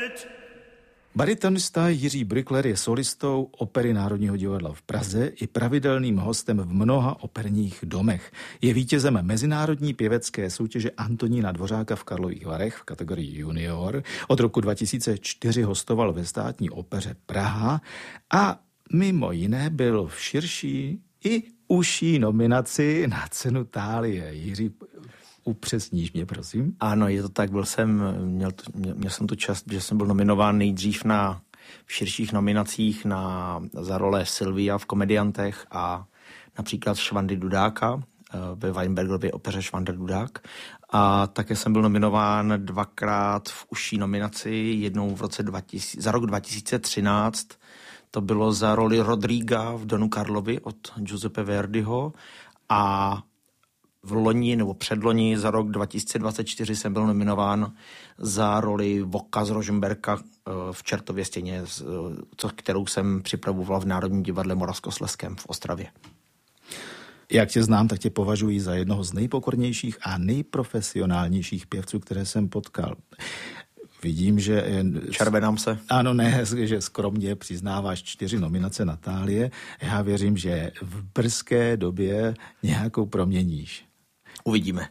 Baritonista Jiří Brückler je solistou Opery Národního divadla v Praze i pravidelným hostem v mnoha operních domech. Je vítězem mezinárodní pěvecké soutěže Antonína Dvořáka v Karlových Varech v kategorii junior. Od roku 2004 hostoval ve Státní opeře Praha a mimo jiné byl v širší i užší nominaci na cenu Thálie. Jiří, upřesníš mě, prosím? Ano, je to tak, měl jsem tu čest, že jsem byl nominován nejdřív v širších nominacích za role Sylvia v Komediantech a například Švandy Dudáka ve Weinbergově opeře Švanda Dudák. A také jsem byl nominován dvakrát v užší nominaci, jednou za rok 2013. To bylo za roli Rodriga v Donu Karlovi od Giuseppe Verdiho a v loni nebo předloni za rok 2024 jsem byl nominován za roli Voka z Rožmberka v Čertově stěně, kterou jsem připravoval v Národním divadle Moravskoslezském v Ostravě. Jak tě znám, tak tě považuji za jednoho z nejpokornějších a nejprofesionálnějších pěvců, které jsem potkal. Vidím, že... Červenám se. Ano, ne, že skromně přiznáváš 4 nominace na Thálie. Já věřím, že v brzké době nějakou proměníš. Uvidíme.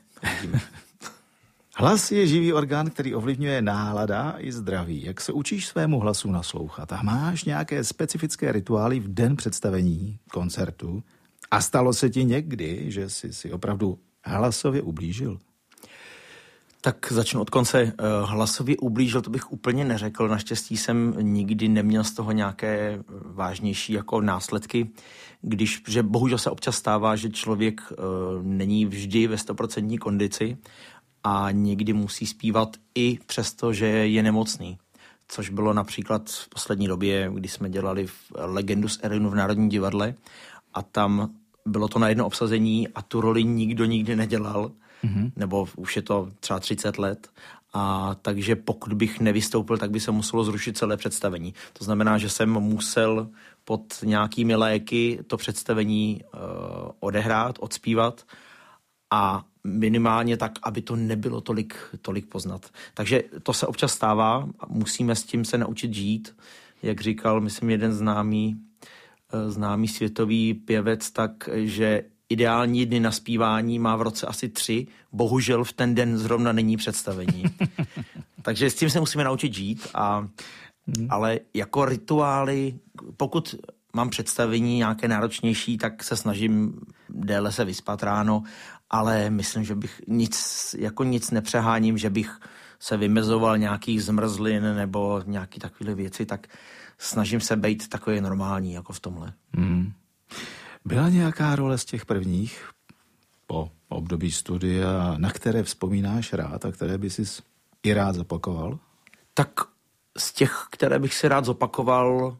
Hlas je živý orgán, který ovlivňuje nálada i zdraví. Jak se učíš svému hlasu naslouchat? A máš nějaké specifické rituály v den představení, koncertu? A stalo se ti někdy, že jsi si opravdu hlasově ublížil? Tak začnu od konce. Hlasově ublížil, to bych úplně neřekl. Naštěstí jsem nikdy neměl z toho nějaké vážnější jako následky, že bohužel se občas stává, že člověk není vždy ve 100% kondici a někdy musí zpívat i přesto, že je nemocný. Což bylo například v poslední době, kdy jsme dělali Legendu z Erinu v Národním divadle a tam bylo to na jedno obsazení a tu roli nikdo nikdy nedělal. Nebo už je to třeba 30 let. A takže pokud bych nevystoupil, tak by se muselo zrušit celé představení. To znamená, že jsem musel pod nějakými léky to představení odehrát, odspívat a minimálně tak, aby to nebylo tolik poznat. Takže to se občas stává, musíme s tím se naučit žít. Jak říkal, myslím, jeden známý světový pěvec, takže ideální dny na zpívání má v roce asi 3. Bohužel v ten den zrovna není představení. Takže s tím se musíme naučit žít. Ale jako rituály, pokud mám představení nějaké náročnější, tak se snažím déle se vyspat ráno, ale myslím, že bych nic nepřeháním, že bych se vymezoval nějakých zmrzlin nebo nějaký takové věci, tak snažím se být takový normální jako v tomhle. Byla nějaká role z těch prvních po období studia, na které vzpomínáš rád a které by si i rád zopakoval? Tak z těch, které bych si rád zopakoval,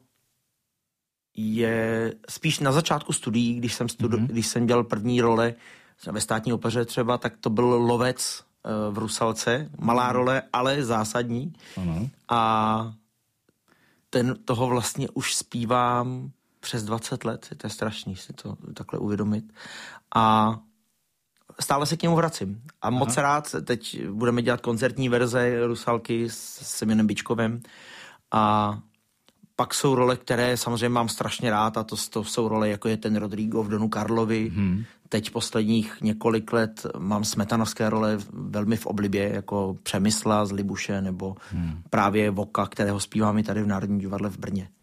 je spíš na začátku studií, když jsem dělal první role ve Státní opeře třeba, tak to byl Lovec v Rusalce. Malá role, ale zásadní. Ano. A toho vlastně už zpívám přes 20 let, to je strašný si to takhle uvědomit. A stále se k němu vracím. A moc rád, teď budeme dělat koncertní verze Rusalky s Semionem Bičkovem. A pak jsou role, které samozřejmě mám strašně rád a to jsou role, jako je ten Rodrigo v Donu Karlovi. Teď posledních několik let mám smetanovské role velmi v oblibě, jako Přemysla z Libuše nebo právě Voka, kterého zpívám i tady v Národním divadle v Brně.